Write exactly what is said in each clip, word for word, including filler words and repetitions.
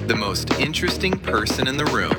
the most interesting person in the room.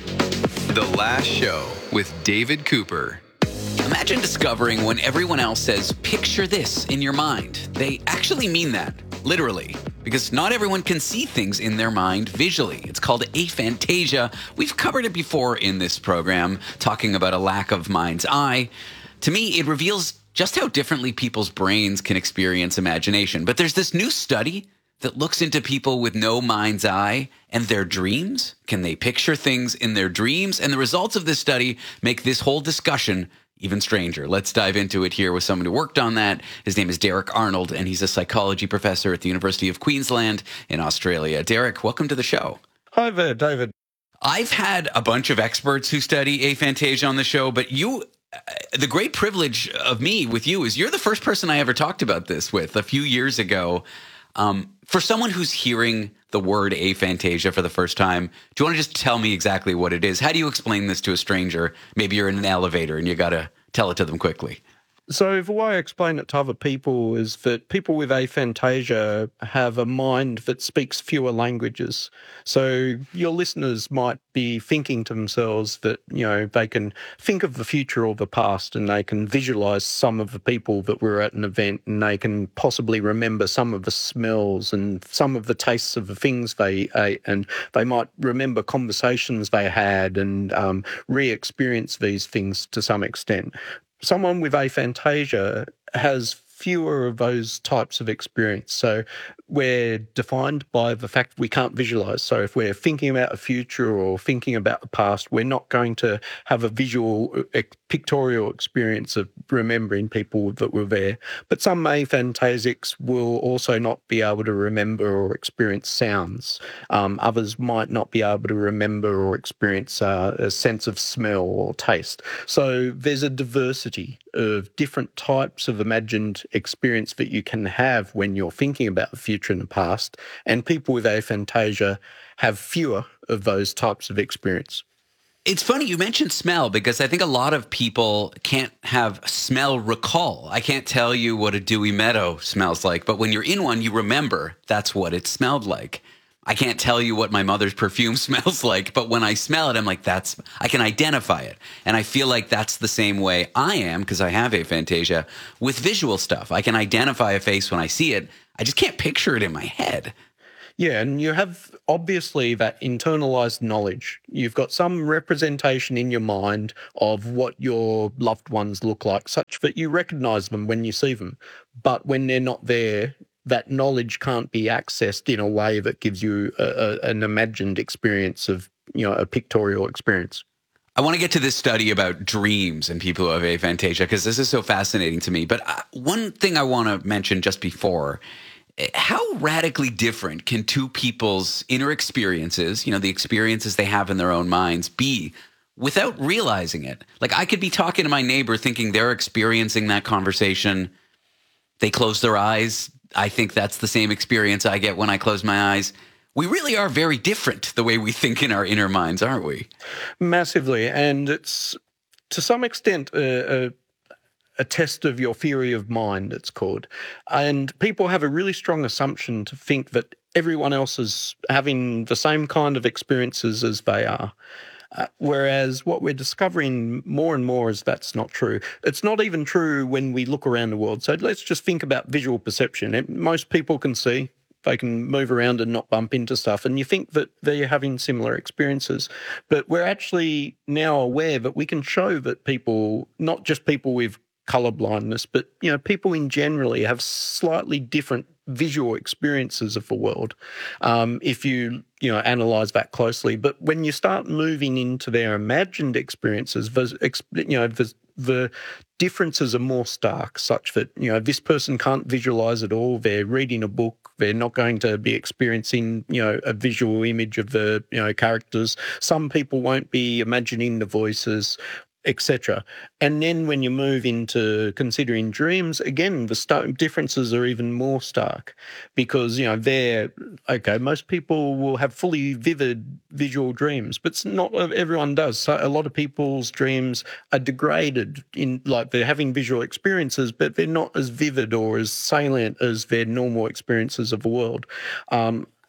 The Last Show with David Cooper. Imagine discovering when everyone else says, picture this in your mind. They actually mean that, literally, because not everyone can see things in their mind visually. It's called aphantasia. We've covered it before in this program, talking about a lack of mind's eye. To me, it reveals just how differently people's brains can experience imagination. But there's this new study that looks into people with no mind's eye and their dreams. Can they picture things in their dreams? And the results of this study make this whole discussion even stranger. Let's dive into it here with someone who worked on that. His name is Derek Arnold, and he's a psychology professor at the University of Queensland in Australia. Derek, welcome to the show. Hi there, David. I've had a bunch of experts who study aphantasia on the show, but you, the great privilege of me with you is you're the first person I ever talked about this with a few years ago. Um, for someone who's hearing the word aphantasia for the first time, do you want to just tell me exactly what it is? How do you explain this to a stranger? Maybe you're in an elevator and you got to tell it to them quickly. So the way I explain it to other people is that people with aphantasia have a mind that speaks fewer languages. So your listeners might be thinking to themselves that, you know, they can think of the future or the past and they can visualize some of the people that were at an event and they can possibly remember some of the smells and some of the tastes of the things they ate, and they might remember conversations they had and um, re-experience these things to some extent. Someone with aphantasia has fewer of those types of experience. So we're defined by the fact we can't visualize. So if we're thinking about a future or thinking about the past, we're not going to have a visual, pictorial experience of remembering people that were there. But some aphantasics will also not be able to remember or experience sounds. Um, others might not be able to remember or experience uh, a sense of smell or taste. So there's a diversity of different types of imagined experience that you can have when you're thinking about the future and the past, and people with aphantasia have fewer of those types of experience. It's funny you mentioned smell, because I think a lot of people can't have smell recall. I can't tell you what a dewy meadow smells like, but when you're in one, you remember that's what it smelled like. I can't tell you what my mother's perfume smells like, but when I smell it, I'm like, that's, I can identify it. And I feel like that's the same way I am, because I have aphantasia, with visual stuff. I can identify a face when I see it. I just can't picture it in my head. Yeah, and you have obviously that internalized knowledge. You've got some representation in your mind of what your loved ones look like, such that you recognize them when you see them. But when they're not there, that knowledge can't be accessed in a way that gives you a, a, an imagined experience of, you know, a pictorial experience. I want to get to this study about dreams and people who have aphantasia, because this is so fascinating to me. But uh, one thing I want to mention just before, how radically different can two people's inner experiences, you know, the experiences they have in their own minds, be without realizing it? Like, I could be talking to my neighbor thinking they're experiencing that conversation. They close their eyes. I think that's the same experience I get when I close my eyes. We really are very different the way we think in our inner minds, aren't we? Massively. And it's, to some extent, a, a, a test of your theory of mind, it's called. And people have a really strong assumption to think that everyone else is having the same kind of experiences as they are. Uh, whereas what we're discovering more and more is that's not true. It's not even true when we look around the world. So let's just think about visual perception. It, most people can see, they can move around and not bump into stuff, and you think that they're having similar experiences. But we're actually now aware that we can show that people, not just people with colour blindness, but, you know, people in generally have slightly different visual experiences of the world, um, if you, you know, analyse that closely. But when you start moving into their imagined experiences, the, you know, the, the differences are more stark, such that, you know, this person can't visualise at all. They're reading a book. They're not going to be experiencing, you know, a visual image of the, you know, characters. Some people won't be imagining the voices, et cetera. And then when you move into considering dreams, again, the st- differences are even more stark, because, you know, they're, okay, most people will have fully vivid visual dreams, but not everyone does. So a lot of people's dreams are degraded in, like, they're having visual experiences, but they're not as vivid or as salient as their normal experiences of the world. Um,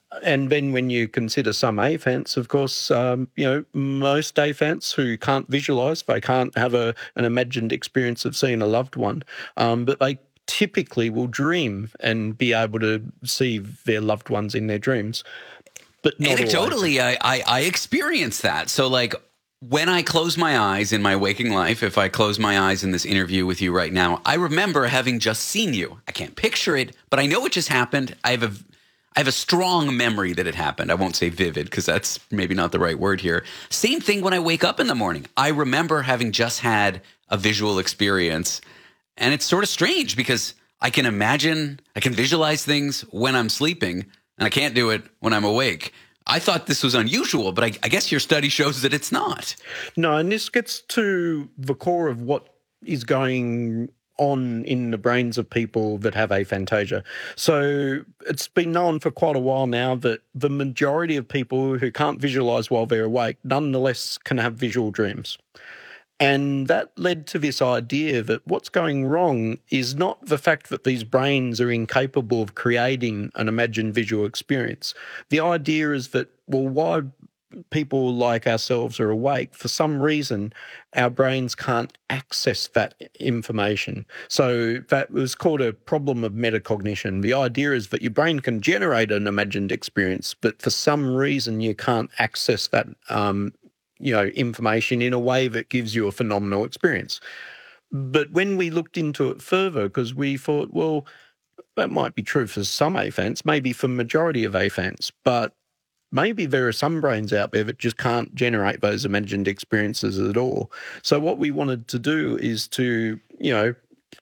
And then when you consider some aphants, of course, um, you know, most aphants who can't visualise, they can't have a, an imagined experience of seeing a loved one, um, but they typically will dream and be able to see their loved ones in their dreams. But not anecdotally, I, I, I experience that. So like when I close my eyes in my waking life, if I close my eyes in this interview with you right now, I remember having just seen you. I can't picture it, but I know it just happened. I have a I have a strong memory that it happened. I won't say vivid because that's maybe not the right word here. Same thing when I wake up in the morning. I remember having just had a visual experience, and it's sort of strange because I can imagine, I can visualize things when I'm sleeping, and I can't do it when I'm awake. I thought this was unusual, but I, I guess your study shows that it's not. No, and this gets to the core of what is going on in the brains of people that have aphantasia. So it's been known for quite a while now that the majority of people who can't visualise while they're awake nonetheless can have visual dreams. And that led to this idea that what's going wrong is not the fact that these brains are incapable of creating an imagined visual experience. The idea is that, well, why people like ourselves are awake, for some reason, our brains can't access that information. So that was called a problem of metacognition. The idea is that your brain can generate an imagined experience, but for some reason you can't access that um, you know, information in a way that gives you a phenomenal experience. But when we looked into it further, because we thought, well, that might be true for some aphants, maybe for the majority of aphants, but maybe there are some brains out there that just can't generate those imagined experiences at all. So what we wanted to do is to, you know,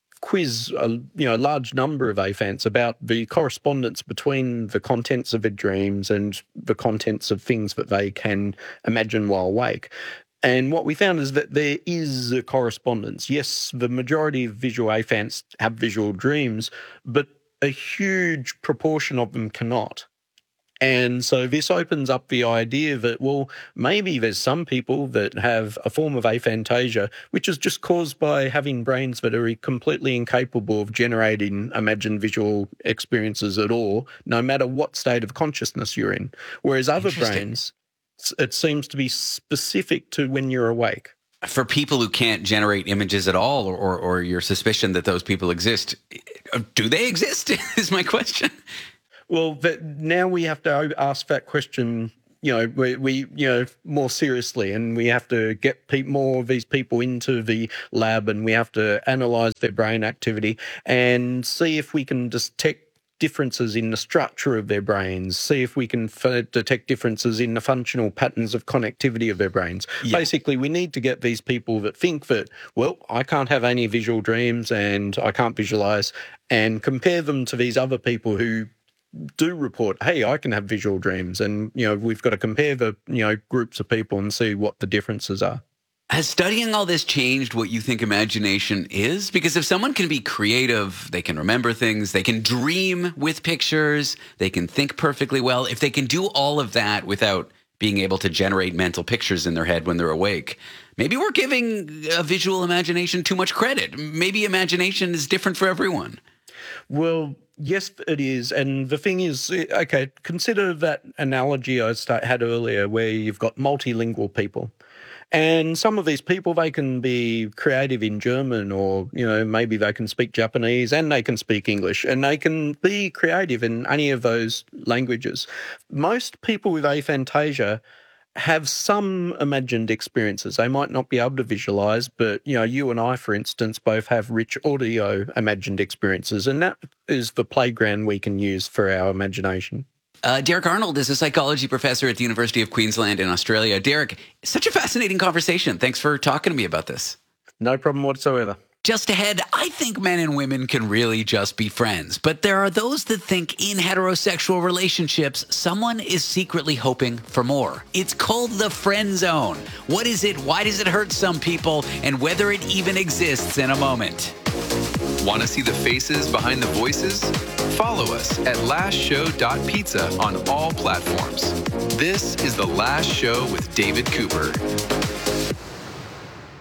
quiz a you know large number of aphants about the correspondence between the contents of their dreams and the contents of things that they can imagine while awake. And what we found is that there is a correspondence. Yes, the majority of visual aphants have visual dreams, but a huge proportion of them cannot. And so this opens up the idea that, well, maybe there's some people that have a form of aphantasia, which is just caused by having brains that are completely incapable of generating imagined visual experiences at all, no matter what state of consciousness you're in. Whereas other brains, it seems to be specific to when you're awake. For people who can't generate images at all, or, or, or your suspicion that those people exist, do they exist is my question. Well, that now we have to ask that question, you know, we, we you know, more seriously, and we have to get pe- more of these people into the lab, and we have to analyse their brain activity and see if we can detect differences in the structure of their brains, see if we can f- detect differences in the functional patterns of connectivity of their brains. Yeah. Basically, we need to get these people that think that, well, I can't have any visual dreams and I can't visualise, and compare them to these other people who do report, hey, I can have visual dreams. And, you know, we've got to compare the, you know, groups of people and see what the differences are. Has studying all this changed what you think imagination is? Because if someone can be creative, they can remember things, they can dream with pictures, they can think perfectly well. If they can do all of that without being able to generate mental pictures in their head when they're awake, maybe we're giving a visual imagination too much credit. Maybe imagination is different for everyone. Well, yes, it is. And the thing is, okay, consider that analogy I had earlier where you've got multilingual people. And some of these people, they can be creative in German, or, you know, maybe they can speak Japanese and they can speak English, and they can be creative in any of those languages. Most people with aphantasia have some imagined experiences. They might not be able to visualize, but, you know, you and I, for instance, both have rich audio imagined experiences, and that is the playground we can use for our imagination. Uh, Derek Arnold is a psychology professor at the University of Queensland in Australia. Derek, such a fascinating conversation. Thanks for talking to me about this. No problem whatsoever. Just ahead, I think men and women can really just be friends. But there are those that think in heterosexual relationships, someone is secretly hoping for more. It's called the friend zone. What is it? Why does it hurt some people? And whether it even exists in a moment. Want to see the faces behind the voices? Follow us at last show dot pizza on all platforms. This is The Last Show with David Cooper.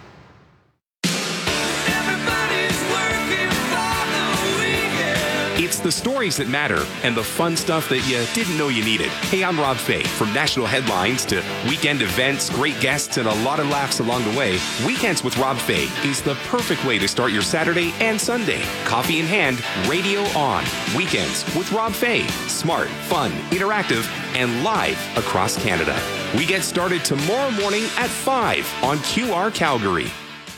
It's It's the stories that matter and the fun stuff that you didn't know you needed. Hey, I'm Rob Fay. From national headlines to weekend events, great guests, and a lot of laughs along the way, Weekends with Rob Fay is the perfect way to start your Saturday and Sunday. Coffee in hand, radio on. Weekends with Rob Fay. Smart, fun, interactive, and live across Canada. We get started tomorrow morning at five on Q R Calgary.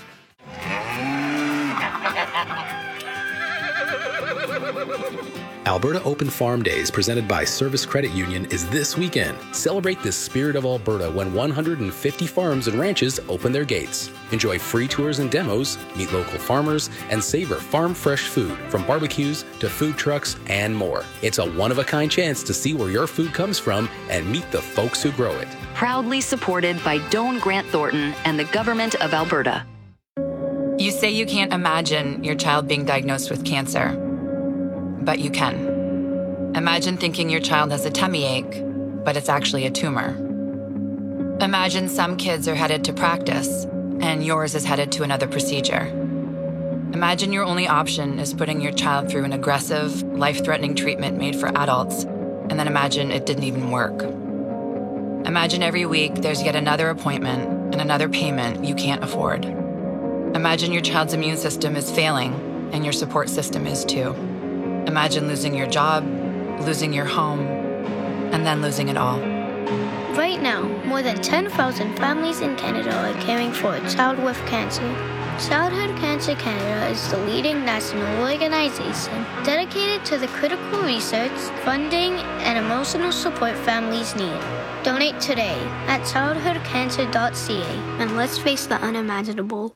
Alberta Open Farm Days, presented by Service Credit Union, is this weekend. Celebrate the spirit of Alberta when one hundred fifty farms and ranches open their gates. Enjoy free tours and demos, meet local farmers, and savor farm fresh food, from barbecues to food trucks and more. It's a one-of-a-kind chance to see where your food comes from and meet the folks who grow it. Proudly supported by Doane Grant Thornton and the Government of Alberta. You say you can't imagine your child being diagnosed with cancer, but you can. Imagine thinking your child has a tummy ache, but it's actually a tumor. Imagine some kids are headed to practice, and yours is headed to another procedure. Imagine your only option is putting your child through an aggressive, life-threatening treatment made for adults, and then imagine it didn't even work. Imagine every week there's yet another appointment and another payment you can't afford. Imagine your child's immune system is failing, and your support system is too. Imagine losing your job, losing your home, and then losing it all. Right now, more than ten thousand families in Canada are caring for a child with cancer. Childhood Cancer Canada is the leading national organization dedicated to the critical research, funding, and emotional support families need. Donate today at childhood cancer dot c a, and let's face the unimaginable.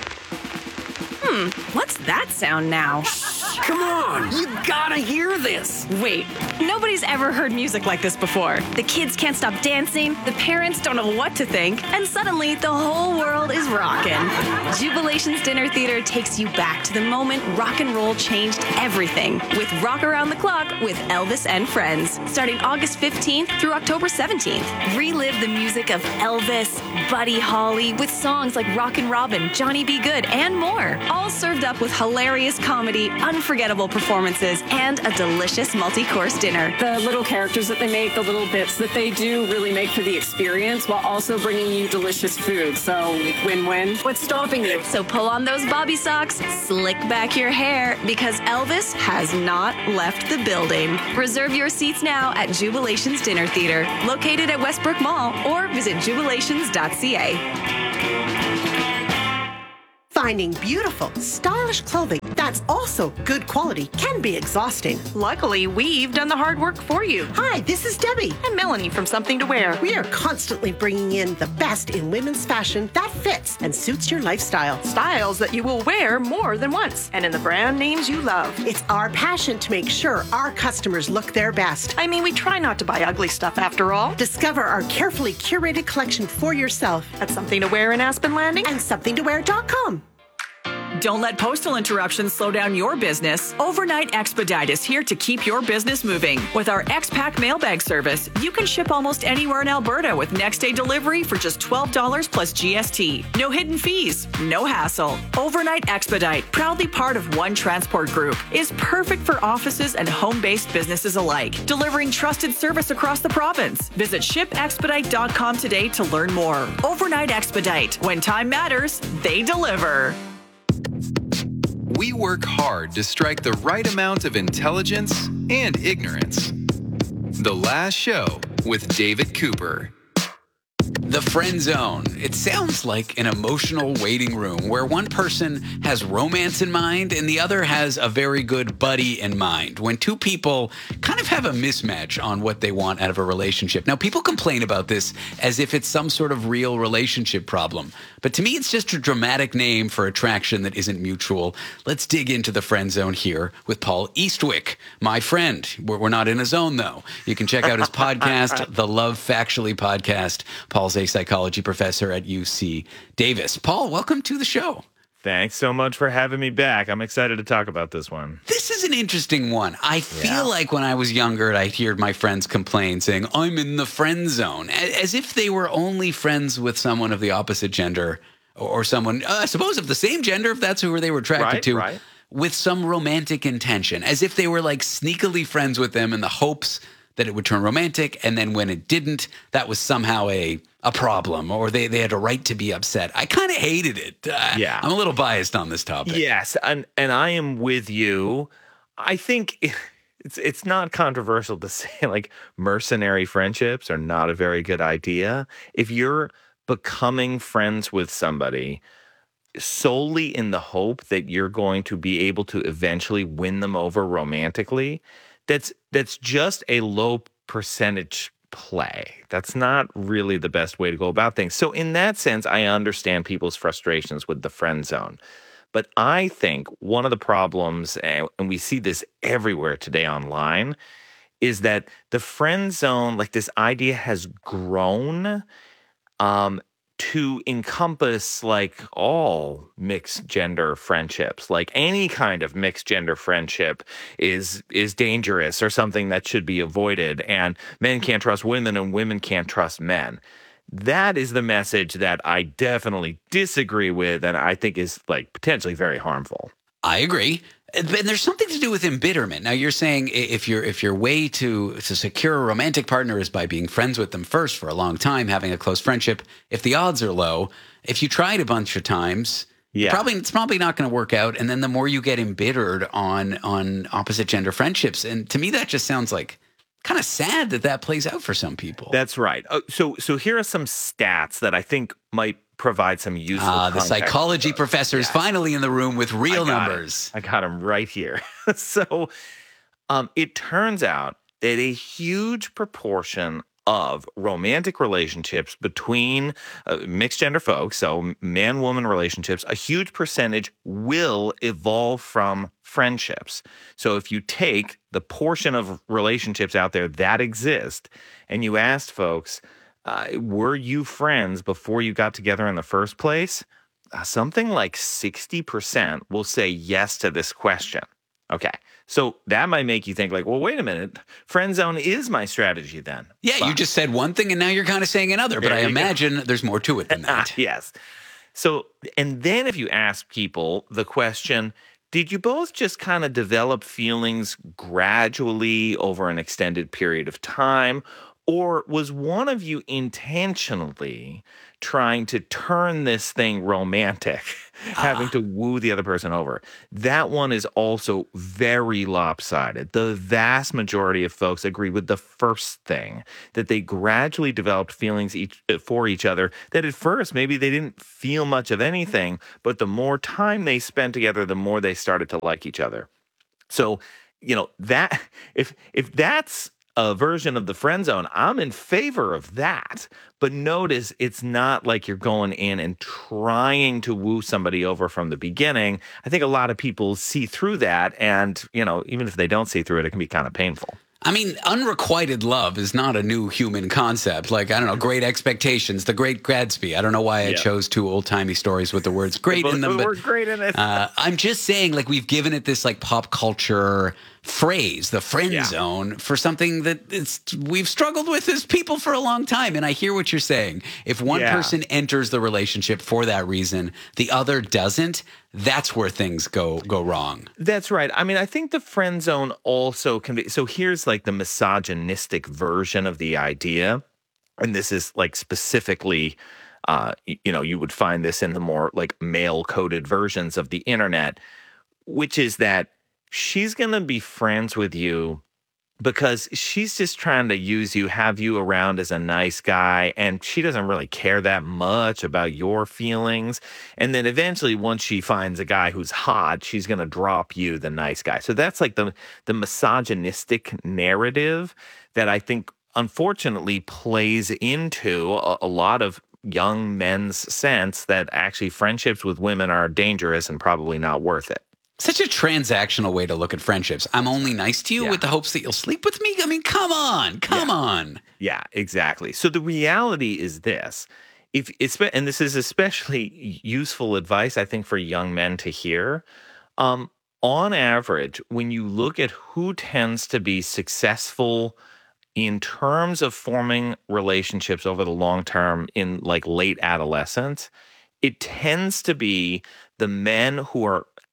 Hmm, what's that sound now? Come on, you gotta hear this. Wait, nobody's ever heard music like this before. The kids can't stop dancing, the parents don't know what to think, and suddenly the whole world is rocking. Jubilations Dinner Theater takes you back to the moment rock and roll changed everything with Rock Around the Clock with Elvis and Friends, starting August fifteenth through October seventeenth. Relive the music of Elvis, Buddy Holly, with songs like Rockin' Robin, Johnny B. Good, and more. All served up with hilarious comedy, unforgettable performances, and a delicious multi-course dinner. The little characters that they make, the little bits that they do really make for the experience while also bringing you delicious food. So win-win. What's stopping you? So pull on those bobby socks, slick back your hair, because Elvis has not left the building. Reserve your seats now at Jubilations Dinner Theater, located at Westbrook Mall, or visit jubilations dot c a. Finding beautiful, stylish clothing that's also good quality can be exhausting. Luckily, we've done the hard work for you. Hi, this is Debbie. And Melanie from Something to Wear. We are constantly bringing in the best in women's fashion that fits and suits your lifestyle. Styles that you will wear more than once, and in the brand names you love. It's our passion to make sure our customers look their best. I mean, we try not to buy ugly stuff after all. Discover our carefully curated collection for yourself at Something to Wear in Aspen Landing and something to wear dot com. Don't let postal interruptions slow down your business. Overnight Expedite is here to keep your business moving. With our X-Pack mailbag service, you can ship almost anywhere in Alberta with next-day delivery for just twelve dollars plus G S T. No hidden fees, no hassle. Overnight Expedite, proudly part of One Transport Group, is perfect for offices and home-based businesses alike, delivering trusted service across the province. Visit ship expedite dot com today to learn more. Overnight Expedite. When time matters, they deliver. We work hard to strike the right amount of intelligence and ignorance. The Last Show with David Cooper. The friend zone. It sounds like an emotional waiting room where one person has romance in mind and the other has a very good buddy in mind. When two people kind of have a mismatch on what they want out of a relationship. Now, people complain about this as if it's some sort of real relationship problem. But to me, it's just a dramatic name for attraction that isn't mutual. Let's dig into the friend zone here with Paul Eastwick, my friend. We're, we're not in a zone, though. You can check out his podcast, the Love Factually Podcast. Paul's a psychology professor at U C Davis. Paul, welcome to the show. Thanks so much for having me back. I'm excited to talk about this one. This is an interesting one. I feel yeah. like when I was younger, I'd hear my friends complain saying, I'm in the friend zone, as if they were only friends with someone of the opposite gender or someone, uh, I suppose of the same gender, if that's who they were attracted right, to. Right. with some romantic intention, as if they were like sneakily friends with them in the hopes that it would turn romantic. And then when it didn't, that was somehow a a problem, or they, they had a right to be upset. I kind of hated it. Uh, yeah. I'm a little biased on this topic. Yes, and and I am with you. I think it's it's not controversial to say like mercenary friendships are not a very good idea. If you're becoming friends with somebody solely in the hope that you're going to be able to eventually win them over romantically, that's that's just a low percentage play. That's not really the best way to go about things. So in that sense, I understand people's frustrations with the friend zone. But I think one of the problems, and we see this everywhere today online, is that the friend zone, like this idea has grown um, to encompass like all mixed gender friendships. Like any kind of mixed gender friendship is is dangerous or something that should be avoided, and men can't trust women and women can't trust men. That is the message that I definitely disagree with, and I think is like potentially very harmful. I agree. And there's something to do with embitterment. Now, you're saying if your if your way to, to secure a romantic partner is by being friends with them first for a long time, having a close friendship, if the odds are low, if you tried a bunch of times, yeah. probably it's probably not going to work out. And then the more you get embittered on on opposite gender friendships, and to me that just sounds like kind of sad that that plays out for some people. That's right. Uh, so so here are some stats that I think might provide some useful Ah, the context. psychology professor is Yeah. finally in the room with real I got numbers. It. I got him right here. so um, it turns out that a huge proportion of romantic relationships between uh, mixed gender folks, so man-woman relationships, a huge percentage will evolve from friendships. So if you take the portion of relationships out there that exist and you asked folks, uh, were you friends before you got together in the first place? Uh, something like sixty percent will say yes to this question. Okay. So that might make you think like, well, wait a minute. Friend zone is my strategy then. Yeah, Fine. you just said one thing and now you're kind of saying another, but There I you go. imagine there's more to it than that. Yes. So, and then if you ask people the question, did you both just kind of develop feelings gradually over an extended period of time? Or was one of you intentionally trying to turn this thing romantic, having to woo the other person over? That one is also very lopsided. The vast majority of folks agree with the first thing, that they gradually developed feelings each, for each other, that at first maybe they didn't feel much of anything, but the more time they spent together, the more they started to like each other. So, you know, that if if that's a version of the friend zone, I'm in favor of that. But notice it's not like you're going in and trying to woo somebody over from the beginning. I think a lot of people see through that. And, you know, even if they don't see through it, it can be kind of painful. I mean, unrequited love is not a new human concept. Like, I don't know, Great Expectations, The Great Gatsby. I don't know why I Yeah. chose two old-timey stories with the words great But in them. we're But great in it. uh, I'm just saying, like, we've given it this, like, pop culture phrase, the friend Yeah. zone, for something that it's, we've struggled with as people for a long time. And I hear what you're saying. If one Yeah. person enters the relationship for that reason, the other doesn't, that's where things go go wrong. That's right. I mean, I think the friend zone also can be. So here's like the misogynistic version of the idea. And this is like specifically, uh, y- you know, you would find this in the more like male coded versions of the internet, which is that she's going to be friends with you because she's just trying to use you, have you around as a nice guy, and she doesn't really care that much about your feelings. And then eventually, once she finds a guy who's hot, she's going to drop you, the nice guy. So that's like the the misogynistic narrative that I think, unfortunately, plays into a, a lot of young men's sense that actually friendships with women are dangerous and probably not worth it. Such a transactional way to look at friendships. I'm only nice to you Yeah. with the hopes that you'll sleep with me. I mean, come on, come on. Yeah, exactly. So the reality is this. If it's, and this is especially useful advice, I think, for young men to hear. Um, on average, when you look at who tends to be successful in terms of forming relationships over the long term in like late adolescence, it tends to be the men who are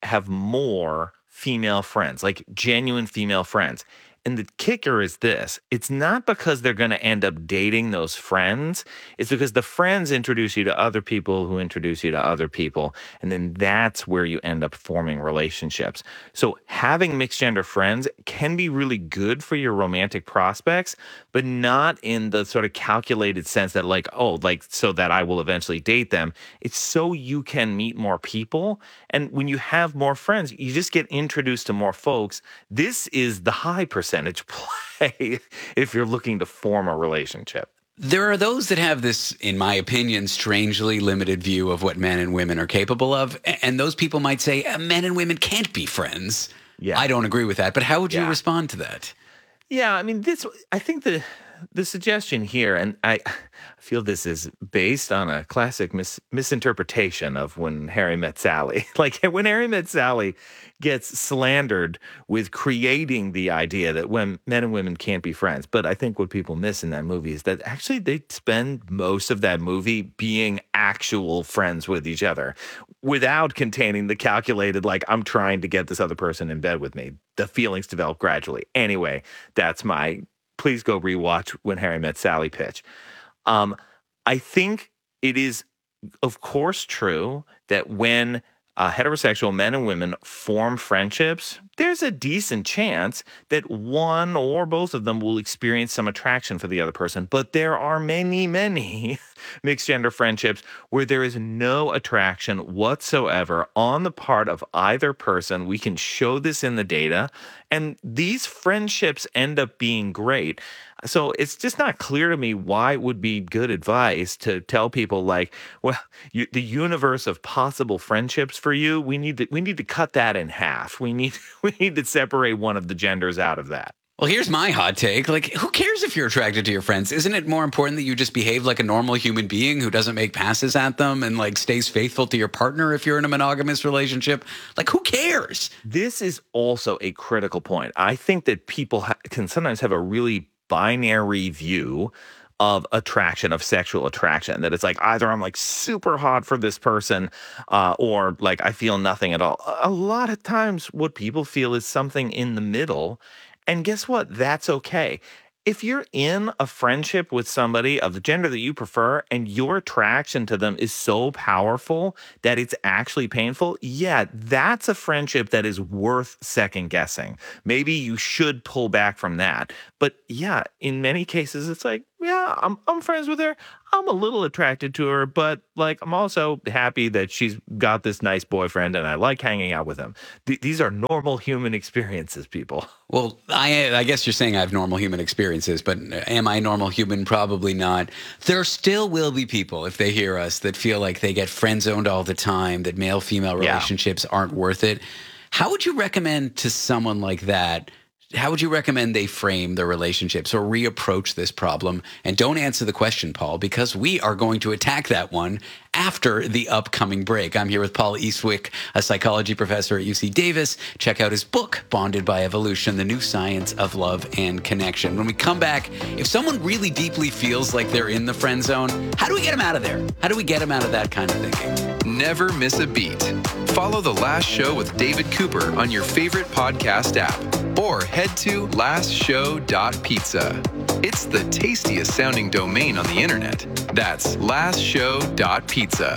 have more female friends, like genuine female friends. And the kicker is this. It's not because they're going to end up dating those friends. It's because the friends introduce you to other people who introduce you to other people. And then that's where you end up forming relationships. So having mixed gender friends can be really good for your romantic prospects, but not in the sort of calculated sense that like, oh, like so that I will eventually date them. It's so you can meet more people. And when you have more friends, you just get introduced to more folks. This is the high percentage. Percentage play if you're looking to form a relationship. There are those that have this, in my opinion, strangely limited view of what men and women are capable of. And those people might say uh, men and women can't be friends. Yeah. I don't agree with that. But how would you Yeah. respond to that? Yeah, I mean, this. I think the the suggestion here, and I feel this is based on a classic mis- misinterpretation of When Harry Met Sally. Like When Harry Met Sally gets slandered with creating the idea that when men and women can't be friends. But I think what people miss in that movie is that actually they spend most of that movie being actual friends with each other without containing the calculated, like, I'm trying to get this other person in bed with me. The feelings develop gradually. Anyway, that's my please go rewatch When Harry Met Sally pitch. Um, I think it is, of course, true that when uh, heterosexual men and women form friendships, there's a decent chance that one or both of them will experience some attraction for the other person. But there are many, many mixed gender friendships where there is no attraction whatsoever on the part of either person. We can show this in the data. And these friendships end up being great. So it's just not clear to me why it would be good advice to tell people like, well, you, the universe of possible friendships for you, we need to we need to cut that in half. We need we need to separate one of the genders out of that. Well, here's my hot take. Like, who cares if you're attracted to your friends? Isn't it more important that you just behave like a normal human being who doesn't make passes at them and like stays faithful to your partner if you're in a monogamous relationship? Like, who cares? This is also a critical point. I think that people ha- can sometimes have a really binary view of attraction, of sexual attraction, that it's like either I'm like super hot for this person uh, or like I feel nothing at all. A lot of times what people feel is something in the middle. And guess what? That's okay. If you're in a friendship with somebody of the gender that you prefer and your attraction to them is so powerful that it's actually painful, yeah, that's a friendship that is worth second guessing. Maybe you should pull back from that. But yeah, in many cases, it's like, yeah, I'm I'm friends with her. I'm a little attracted to her, but like I'm also happy that she's got this nice boyfriend and I like hanging out with him. Th- these are normal human experiences, people. Well, I I guess you're saying I have normal human experiences, but am I a normal human? Probably not. There still will be people, if they hear us, that feel like they get friend-zoned all the time, that male-female relationships yeah. aren't worth it. How would you recommend to someone like that, how would you recommend they frame their relationships or reapproach this problem? And don't answer the question, Paul, because we are going to attack that one after the upcoming break. I'm here with Paul Eastwick, a psychology professor at U C Davis. Check out his book, Bonded by Evolution, The New Science of Love and Connection. When we come back, if someone really deeply feels like they're in the friend zone, how do we get them out of there? How do we get them out of that kind of thinking? Never miss a beat. Follow The Last Show with David Cooper on your favorite podcast app or head to last show dot pizza. It's the tastiest sounding domain on the internet. That's last show dot pizza.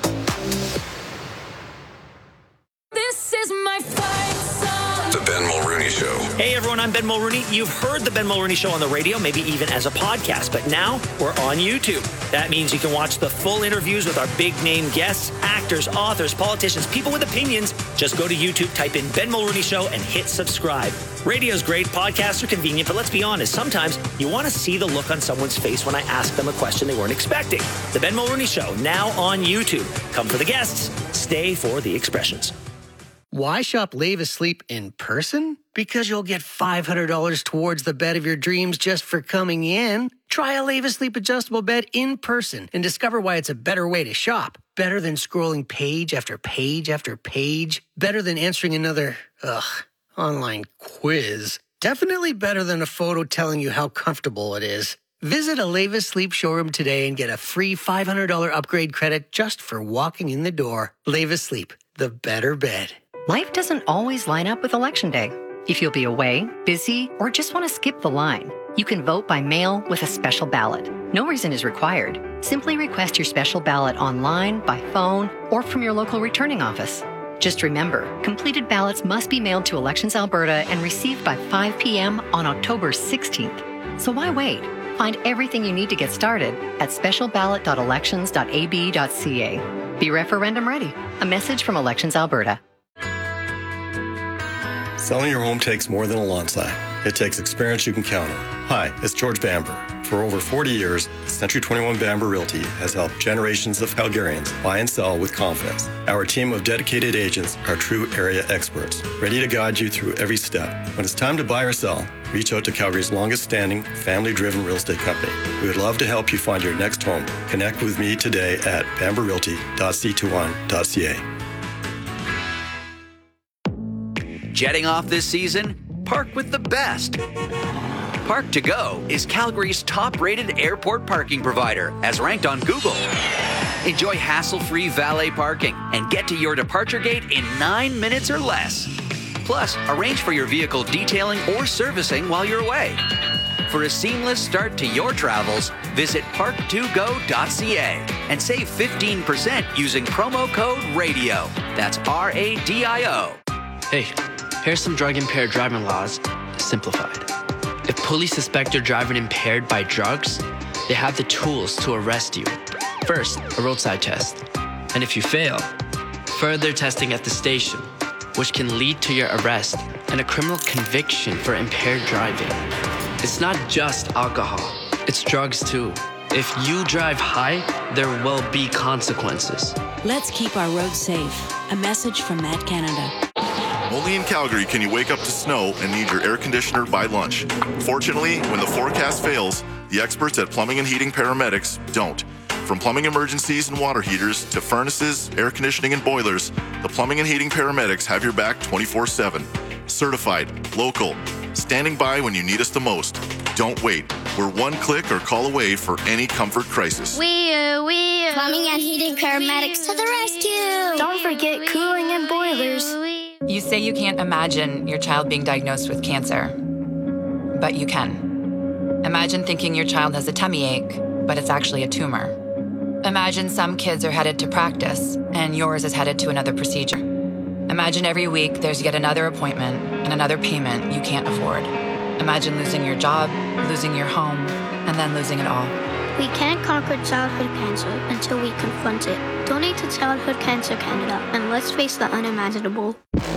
This is my fight song. The Ben Mulrooney Show. Hey everyone, I'm Ben Mulrooney. You've heard the Ben Mulrooney Show on the radio, maybe even as a podcast, but now we're on YouTube. That means you can watch the full interviews with our big name guests, actors, authors, politicians, people with opinions. Just go to YouTube, type in Ben Mulrooney Show, and hit subscribe. Radio's great, podcasts are convenient, but let's be honest, sometimes you want to see the look on someone's face when I ask them a question they weren't expecting. The Ben Mulrooney Show, now on YouTube. Come for the guests, stay for the expressions. Why shop Lave Asleep in person? Because you'll get five hundred dollars towards the bed of your dreams just for coming in. Try a Lave Asleep adjustable bed in person and discover why it's a better way to shop. Better than scrolling page after page after page. Better than answering another, ugh, online quiz. Definitely better than a photo telling you how comfortable it is. Visit a Lave Asleep showroom today and get a free five hundred dollars upgrade credit just for walking in the door. Lave Asleep, the better bed. Life doesn't always line up with Election Day. If you'll be away, busy, or just want to skip the line, you can vote by mail with a special ballot. No reason is required. Simply request your special ballot online, by phone, or from your local returning office. Just remember, completed ballots must be mailed to Elections Alberta and received by five p.m. on October sixteenth. So why wait? Find everything you need to get started at special ballot dot elections dot a b dot c a. Be referendum ready. A message from Elections Alberta. Selling your home takes more than a lawn sign. It takes experience you can count on. Hi, it's George Bamber. For over forty years, Century twenty-one Bamber Realty has helped generations of Calgarians buy and sell with confidence. Our team of dedicated agents are true area experts, ready to guide you through every step. When it's time to buy or sell, reach out to Calgary's longest-standing, family-driven real estate company. We would love to help you find your next home. Connect with me today at bamber realty dot c two one dot c a. Jetting off this season? Park with the best. Park to Go is Calgary's top-rated airport parking provider, as ranked on Google. Enjoy hassle-free valet parking and get to your departure gate in nine minutes or less. Plus, arrange for your vehicle detailing or servicing while you're away. For a seamless start to your travels, visit park to go dot c a and save fifteen percent using promo code RADIO. That's R A D I O. Hey, here's some drug-impaired driving laws, simplified. If police suspect you're driving impaired by drugs, they have the tools to arrest you. First, a roadside test. And if you fail, further testing at the station, which can lead to your arrest and a criminal conviction for impaired driving. It's not just alcohol, it's drugs too. If you drive high, there will be consequences. Let's keep our roads safe. A message from Matt Canada. Only in Calgary can you wake up to snow and need your air conditioner by lunch. Fortunately, when the forecast fails, the experts at Plumbing and Heating Paramedics don't. From plumbing emergencies and water heaters to furnaces, air conditioning, and boilers, the Plumbing and Heating Paramedics have your back twenty-four seven. Certified, local, standing by when you need us the most. Don't wait. We're one click or call away for any comfort crisis. We are, we are. Plumbing and Heating Paramedics to the rescue. Don't forget cooling and boilers. You say you can't imagine your child being diagnosed with cancer, but you can. Imagine thinking your child has a tummy ache, but it's actually a tumor. Imagine some kids are headed to practice, and yours is headed to another procedure. Imagine every week there's yet another appointment and another payment you can't afford. Imagine losing your job, losing your home, and then losing it all. We can't conquer childhood cancer until we confront it. Donate to Childhood Cancer Canada, and let's face the unimaginable.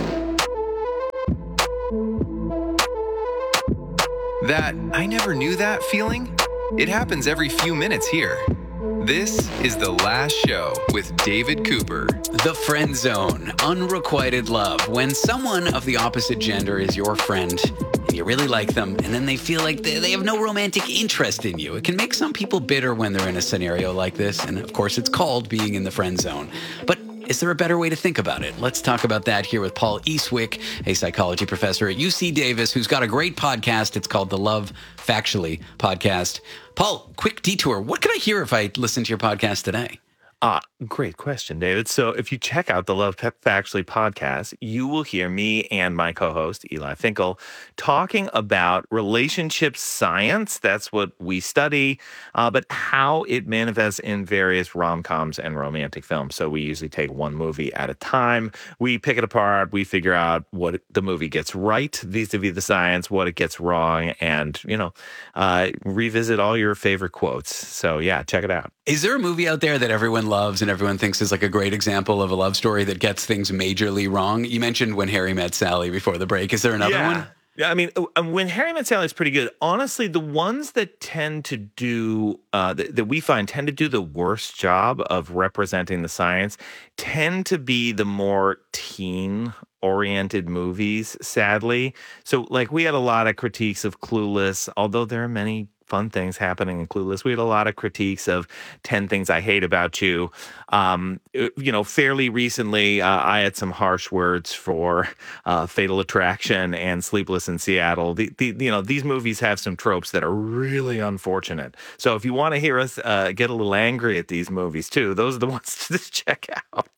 That I never knew that feeling? It happens every few minutes here. This is The Last Show with David Cooper. The friend zone, unrequited love. When someone of the opposite gender is your friend, and you really like them, and then they feel like they, they have no romantic interest in you. It can make some people bitter when they're in a scenario like this, and of course it's called being in the friend zone. But is there a better way to think about it? Let's talk about that here with Paul Eastwick, a psychology professor at U C Davis, who's got a great podcast. It's called the Love Factually Podcast. Paul, quick detour. What can I hear if I listen to your podcast today? Ah, great question, David. So if you check out the Love Factually podcast, you will hear me and my co-host, Eli Finkel, talking about relationship science. That's what we study, uh, but how it manifests in various rom-coms and romantic films. So we usually take one movie at a time. We pick it apart. We figure out what the movie gets right vis-a-vis the science, what it gets wrong, and, you know, uh, revisit all your favorite quotes. So yeah, check it out. Is there a movie out there that everyone loves and everyone thinks is like a great example of a love story that gets things majorly wrong? You mentioned When Harry Met Sally before the break. Is there another yeah. one? Yeah, I mean, When Harry Met Sally is pretty good. Honestly, the ones that tend to do, uh, that, that we find tend to do the worst job of representing the science tend to be the more teen-oriented movies, sadly. So, like, we had a lot of critiques of Clueless, although there are many fun things happening in Clueless. We had a lot of critiques of ten Things I Hate About You. Um, you know, fairly recently, uh, I had some harsh words for uh, Fatal Attraction and Sleepless in Seattle. The, the, you know, these movies have some tropes that are really unfortunate. So if you want to hear us uh, get a little angry at these movies too, those are the ones to check out.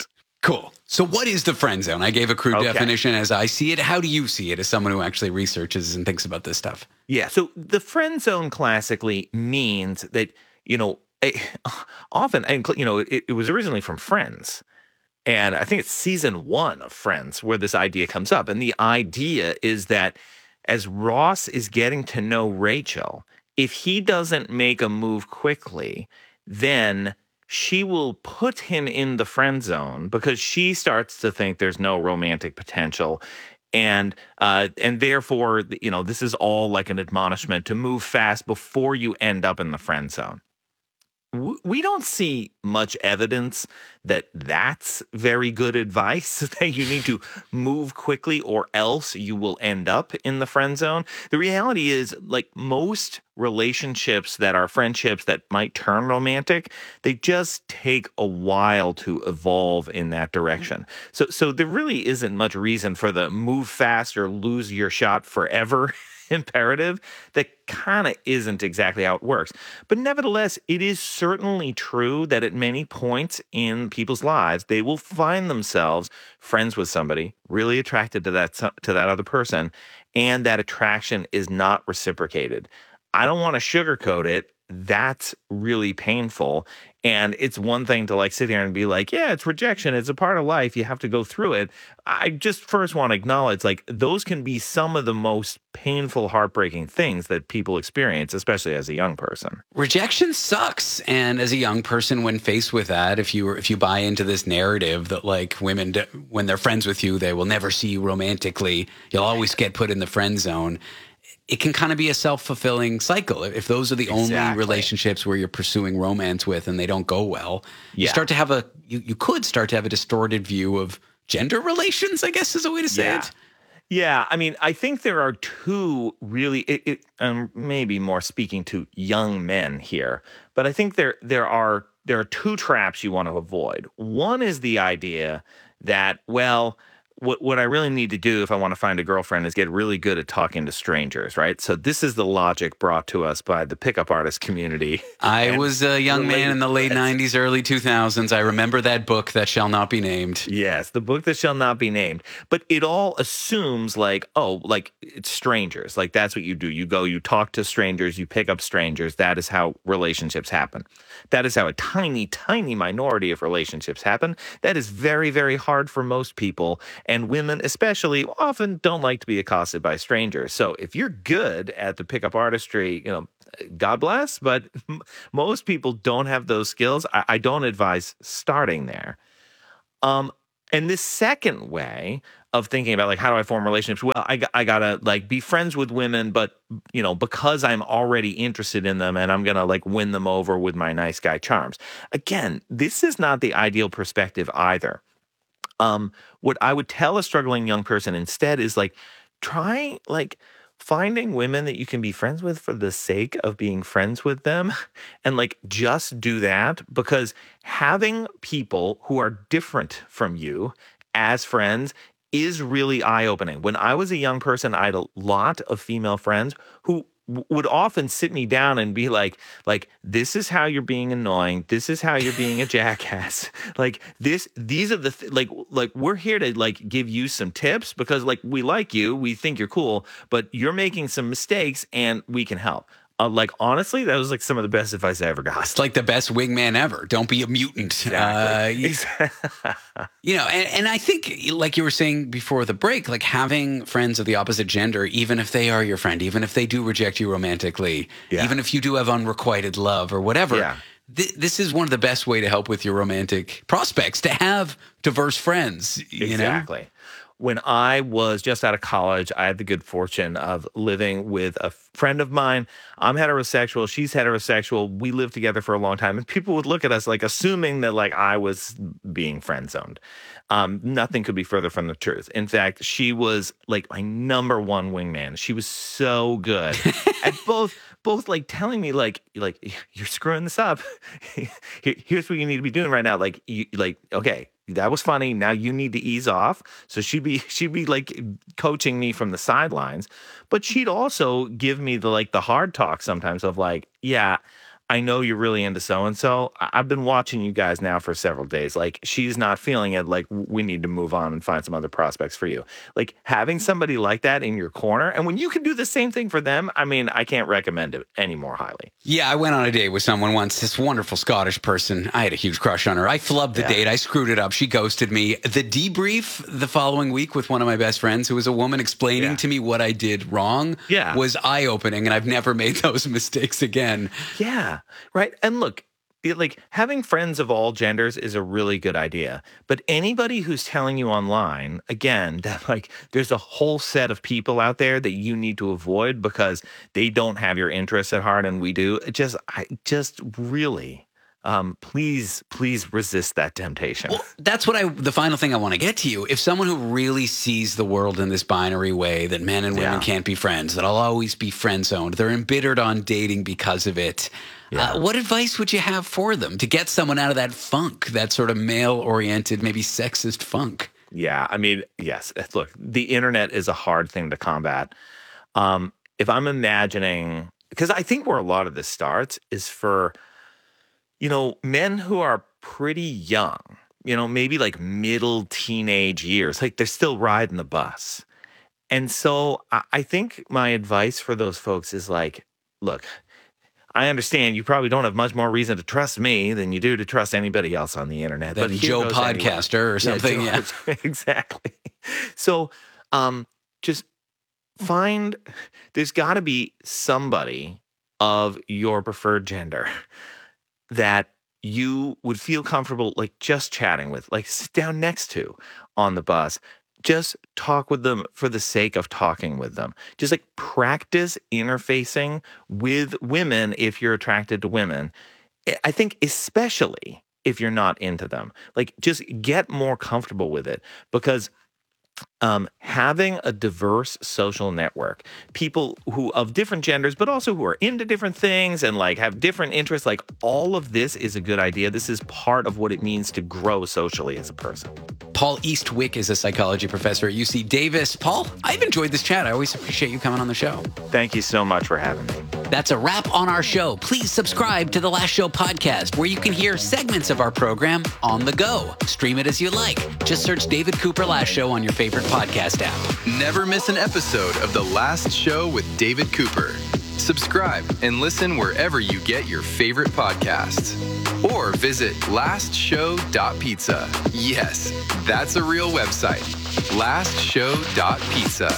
Cool. So what is the friend zone? I gave a crude Okay. definition as I see it. How do you see it as someone who actually researches and thinks about this stuff? Yeah. So the friend zone classically means that, you know, eh, often, and, you know, it, it was originally from Friends. And I think it's season one of Friends where this idea comes up. And the idea is that as Ross is getting to know Rachel, if he doesn't make a move quickly, then she will put him in the friend zone because she starts to think there's no romantic potential. And uh, and therefore, you know, this is all like an admonishment to move fast before you end up in the friend zone. W- We don't see much evidence that that's very good advice, that you need to move quickly or else you will end up in the friend zone. The reality is, like most relationships that are friendships that might turn romantic, they just take a while to evolve in that direction. So, so there really isn't much reason for the move fast or lose your shot forever imperative. That kind of isn't exactly how it works. But nevertheless, it is certainly true that at many points in people's lives, they will find themselves friends with somebody, really attracted to that so- to that other person, and that attraction is not reciprocated. I don't want to sugarcoat it. That's really painful. And it's one thing to like sit here and be like, yeah, it's rejection. It's a part of life. You have to go through it. I just first want to acknowledge like those can be some of the most painful, heartbreaking things that people experience, especially as a young person. Rejection sucks. And as a young person, when faced with that, if you if you buy into this narrative that like women, d- when they're friends with you, they will never see you romantically. You'll always get put in the friend zone. It can kind of be a self-fulfilling cycle. If those are the only Exactly. relationships where you're pursuing romance with and they don't go well, you Yeah. start to have a you, you could start to have a distorted view of gender relations, I guess is a way to say Yeah. it. Yeah, I mean, I think there are two really, it, it, um, maybe more speaking to young men here, but I think there there are there are two traps you want to avoid. One is the idea that, well, what what I really need to do if I want to find a girlfriend is get really good at talking to strangers, right? So this is the logic brought to us by the pickup artist community. I And was a young man in the late nineties, early two thousands. I remember that book that shall not be named. Yes, the book that shall not be named. But it all assumes like, oh, like it's strangers. Like that's what you do. You go, you talk to strangers, you pick up strangers. That is how relationships happen. That is how a tiny, tiny minority of relationships happen. That is very, very hard for most people. And women especially often don't like to be accosted by strangers. So if you're good at the pickup artistry, you know, God bless, but m- most people don't have those skills. I, I don't advise starting there. Um, and this second way of thinking about like, how do I form relationships? Well, I, got- I gotta like be friends with women, but you know, because I'm already interested in them and I'm gonna like win them over with my nice guy charms. Again, this is not the ideal perspective either. Um, what I would tell a struggling young person instead is like, try like finding women that you can be friends with for the sake of being friends with them and like just do that, because having people who are different from you as friends is really eye-opening. When I was a young person, I had a lot of female friends who w- would often sit me down and be like, like, this is how you're being annoying. This is how you're being a jackass. Like this, these are the, th- like, like we're here to like give you some tips because like we like you, we think you're cool, but you're making some mistakes and we can help. Uh, like, honestly, that was like some of the best advice I ever got. It's like the best wingman ever. Don't be a mutant. Exactly. Uh, you, you know, and, and I think, like you were saying before the break, like having friends of the opposite gender, even if they are your friend, even if they do reject you romantically, Yeah. even if you do have unrequited love or whatever, Yeah. th- this is one of the best way to help with your romantic prospects, to have diverse friends. You Exactly. know? When I was just out of college, I had the good fortune of living with a friend of mine. I'm heterosexual. She's heterosexual. We lived together for a long time. And people would look at us like assuming that like I was being friend zoned. Um, nothing could be further from the truth. In fact, she was like my number one wingman. She was so good at both, both like telling me like, like you're screwing this up. Here- Here's what you need to be doing right now. Like, you, like, okay, that was funny. Now you need to ease off. So she'd be she'd be like coaching me from the sidelines, but she'd also give me the like the hard talk sometimes of like, yeah, I know you're really into so-and-so. I- I've been watching you guys now for several days. Like, she's not feeling it. Like, we need to move on and find some other prospects for you. Like, having somebody like that in your corner, and when you can do the same thing for them, I mean, I can't recommend it any more highly. Yeah, I went on a date with someone once, this wonderful Scottish person. I had a huge crush on her. I flubbed the Yeah. date. I screwed it up. She ghosted me. The debrief the following week with one of my best friends, who was a woman explaining Yeah. to me what I did wrong, Yeah. was eye-opening, and I've never made those mistakes again. Yeah, right. And look, it, like having friends of all genders is a really good idea. But anybody who's telling you online, again, that like there's a whole set of people out there that you need to avoid because they don't have your interests at heart and we do. It just, I just really. Um, please, please resist that temptation. Well, that's what I, the final thing I want to get to you. If someone who really sees the world in this binary way, that men and women Yeah. can't be friends, that I'll always be friend zoned, they're embittered on dating because of it. Yeah. Uh, what advice would you have for them to get someone out of that funk, that sort of male oriented, maybe sexist funk? Yeah, I mean, yes. Look, the internet is a hard thing to combat. Um, if I'm imagining, because I think where a lot of this starts is for, you know, men who are pretty young, you know, maybe like middle teenage years, like they're still riding the bus. And so I, I think my advice for those folks is like, look, I understand you probably don't have much more reason to trust me than you do to trust anybody else on the internet. Than but here Joe goes Podcaster anyway. or something, yeah. Joe- exactly. So um, just find, there's got to be somebody of your preferred gender that you would feel comfortable like just chatting with, like sit down next to on the bus. Just talk with them for the sake of talking with them. Just like practice interfacing with women if you're attracted to women. I think especially if you're not into them. Like just get more comfortable with it because um, having a diverse social network, people who of different genders, but also who are into different things and like have different interests, like all of this is a good idea. This is part of what it means to grow socially as a person. Paul Eastwick is a psychology professor at U C Davis. Paul, I've enjoyed this chat. I always appreciate you coming on the show. Thank you so much for having me. That's a wrap on our show. Please subscribe to the Last Show podcast, where you can hear segments of our program on the go. Stream it as you like. Just search David Cooper Last Show on your favorite podcast app. Never miss an episode of The Last Show with David Cooper. Subscribe and listen wherever you get your favorite podcasts. Or visit last show dot pizza. Yes, that's a real website. last show dot pizza.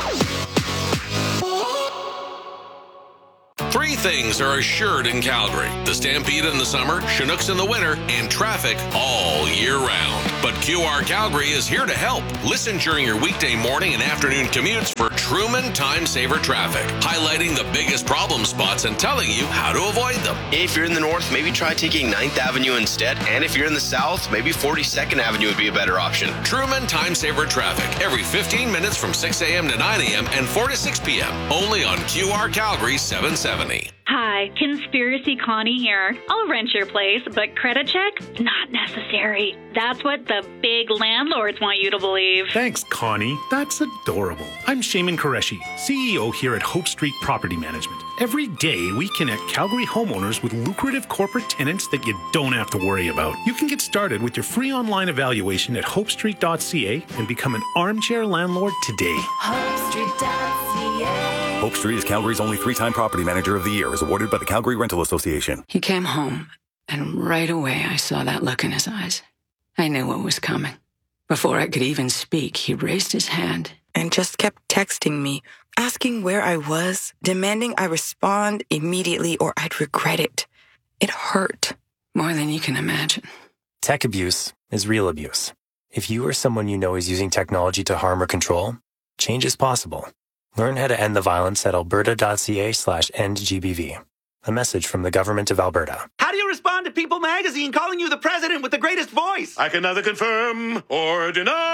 Three things are assured in Calgary: the Stampede in the summer, Chinooks in the winter, and traffic all year round. But Q R Calgary is here to help. Listen during your weekday morning and afternoon commutes for Truman Time Saver Traffic, highlighting the biggest problem spots and telling you how to avoid them. If you're in the north, maybe try taking ninth Avenue instead. And if you're in the south, maybe forty-second Avenue would be a better option. Truman Time Saver Traffic, every fifteen minutes from six a.m. to nine a.m. and four to six p.m. Only on Q R Calgary seven seventy. Hi, Conspiracy Connie here. I'll rent your place, but credit check? Not necessary. That's what the big landlords want you to believe. Thanks, Connie. That's adorable. I'm Shaman Qureshi, C E O here at Hope Street Property Management. Every day, we connect Calgary homeowners with lucrative corporate tenants that you don't have to worry about. You can get started with your free online evaluation at hope street dot c a and become an armchair landlord today. hope street dot c a. Hope Street is Calgary's only three-time Property Manager of the Year, as awarded by the Calgary Rental Association. He came home, and right away I saw that look in his eyes. I knew what was coming. Before I could even speak, he raised his hand and just kept texting me, asking where I was, demanding I respond immediately or I'd regret it. It hurt. More than you can imagine. Tech abuse is real abuse. If you or someone you know is using technology to harm or control, change is possible. Learn how to end the violence at alberta dot c a slash end G B V. A message from the Government of Alberta. How do you respond to People magazine calling you the president with the greatest voice? I can neither confirm or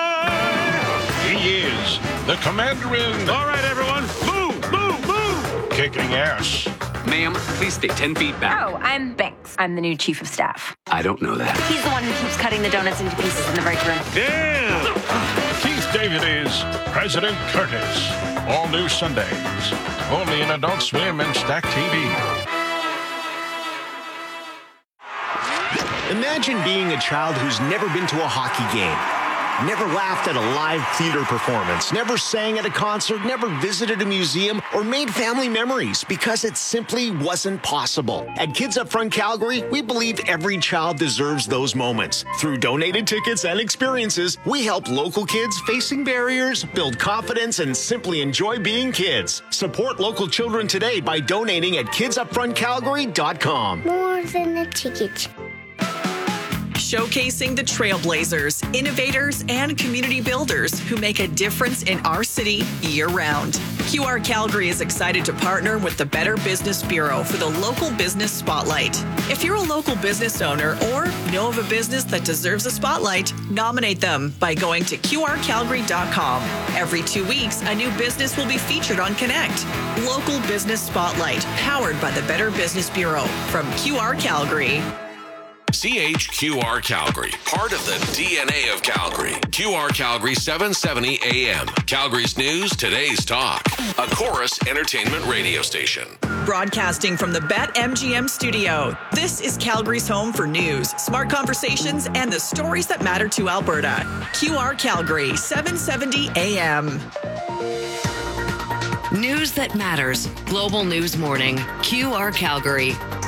deny. He is the commander in... All right, everyone, move, move, move! Kicking ass. Ma'am, please stay ten feet back. Oh, I'm Banks. I'm the new chief of staff. I don't know that. He's the one who keeps cutting the donuts into pieces in the break room. Damn! Keith David is President Curtis. All new Sundays. Only in Adult Swim and Stack T V. Imagine being a child who's never been to a hockey game, never laughed at a live theater performance, never sang at a concert, never visited a museum, or made family memories because it simply wasn't possible. At Kids Up Front Calgary, we believe every child deserves those moments. Through donated tickets and experiences, we help local kids facing barriers build confidence and simply enjoy being kids. Support local children today by donating at kids up front calgary dot com. More than a ticket. Showcasing the trailblazers, innovators, and community builders who make a difference in our city year-round. Q R Calgary is excited to partner with the Better Business Bureau for the Local Business Spotlight. If you're a local business owner or know of a business that deserves a spotlight, nominate them by going to Q R calgary dot com. Every two weeks, a new business will be featured on Connect. Local Business Spotlight, powered by the Better Business Bureau from Q R Calgary. C H Q R Calgary, part of the D N A of Calgary. Q R Calgary seven seventy A M. Calgary's news, today's talk. A Chorus Entertainment radio station. Broadcasting from the BetMGM studio, this is Calgary's home for news, smart conversations, and the stories that matter to Alberta. Q R Calgary seven seventy A M. News that matters. Global News Morning. Q R Calgary.